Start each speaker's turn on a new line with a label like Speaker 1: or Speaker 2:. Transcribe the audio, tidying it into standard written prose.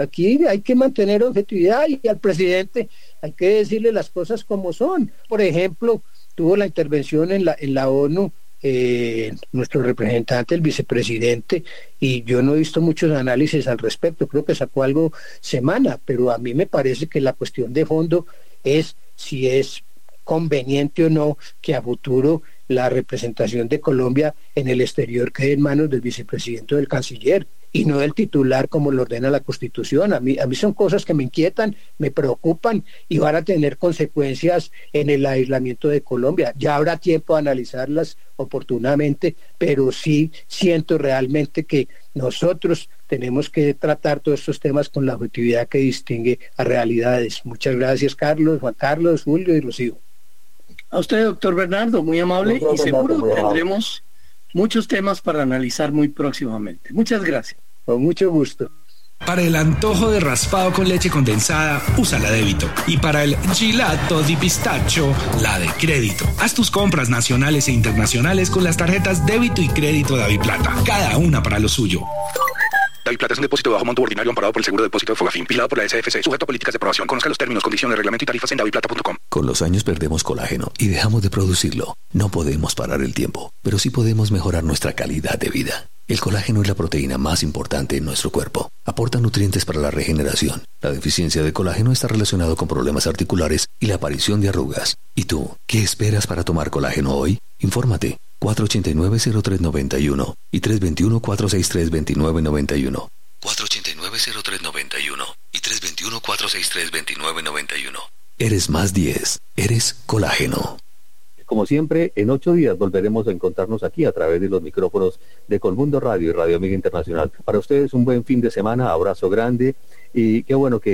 Speaker 1: Aquí hay que mantener objetividad y al presidente hay que decirle las cosas como son. Por ejemplo, tuvo la intervención en la ONU nuestro representante, el vicepresidente, y yo no he visto muchos análisis al respecto, creo que sacó algo semana, pero a mí me parece que la cuestión de fondo es si es conveniente o no que a futuro la representación de Colombia en el exterior quede en manos del vicepresidente o del canciller y no del titular como lo ordena la Constitución. A mí son cosas que me inquietan, me preocupan y van a tener consecuencias en el aislamiento de Colombia. Ya habrá tiempo de analizarlas oportunamente, pero sí siento realmente que nosotros tenemos que tratar todos estos temas con la objetividad que distingue a realidades. Muchas gracias, Carlos, Juan Carlos, Julio y Rocío.
Speaker 2: A usted, doctor Bernardo, muy amable, y seguro tendremos muchos temas para analizar muy próximamente. Muchas gracias.
Speaker 1: Con mucho gusto.
Speaker 3: Para el antojo de raspado con leche condensada, usa la débito. Y para el gelato di pistacho, la de crédito. Haz tus compras nacionales e internacionales con las tarjetas débito y crédito DaviPlata. Cada una para lo suyo.
Speaker 4: DaviPlata es un depósito de bajo monto ordinario amparado por el seguro de depósito de Fogafín, vigilado por la SFC, sujeto a políticas de aprobación. Conozca los términos, condiciones, reglamento y tarifas en daviplata.com.
Speaker 5: Con los años perdemos colágeno y dejamos de producirlo. No podemos parar el tiempo, pero sí podemos mejorar nuestra calidad de vida. El colágeno es la proteína más importante en nuestro cuerpo. Aporta nutrientes para la regeneración. La deficiencia de colágeno está relacionado con problemas articulares y la aparición de arrugas. ¿Y tú, qué esperas para tomar colágeno hoy? Infórmate. 489-0391 y 321-463-2991. 489-0391 y 321-463-2991. Eres más 10. Eres colágeno.
Speaker 6: Como siempre, en 8 días volveremos a encontrarnos aquí a través de los micrófonos de Colmundo Radio y Radio Amiga Internacional. Para ustedes un buen fin de semana, abrazo grande y qué bueno que